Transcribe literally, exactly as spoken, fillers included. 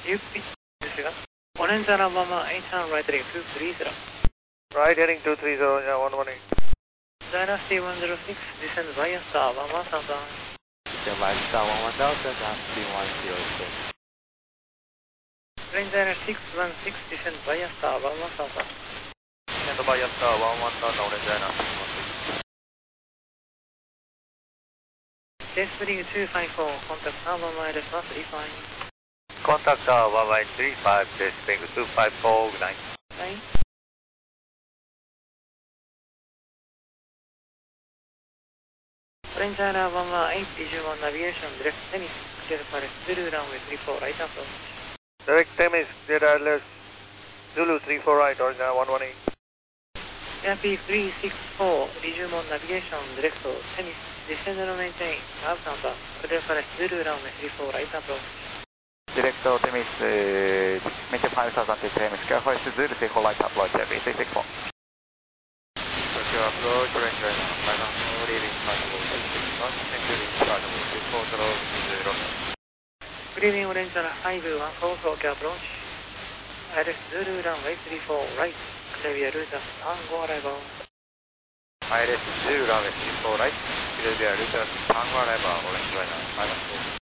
You pitch this is Orange Alabama eight hundred right heading two three zero. Right heading two three zero, yeah, one one eight. Dynasty one zero six, descend via star one one southbound. Descend via star one one delta, Dynasty one zero six. Range Dynasty six one six, descend via star one one southbound. Descend via star one one southbound, Orange Dynasty six one six. Test speeding two five four, contact Alpha minus one three five. Contact Alpha one three five, test speeding two five four, good night. Nine. Orange Island one one eight, Digimon navigation, direct tennis, clear Paris, Zulu runway three four right approach. Direct tennis, clear wireless, Zulu three four right, Orange Island one one eight. R P three six four, Digimon navigation, direct tennis, descend and maintain, half number, clear Paris, Zulu runway three four right approach. Direct Temis, uh, maintain five thousand to Temis, clear Paris, Zulu three four right approach, R P three six four. Tokyo approach, Orange Island, final, leaving final, six one, entering final, two four zero zero. Good evening, Orange Island five one four, Tokyo approach. Iris Zulu runway three four right, clear via route Tango arrival. Iris Zulu runway three four right, clear via route Tango arrival, Orange Island five one four.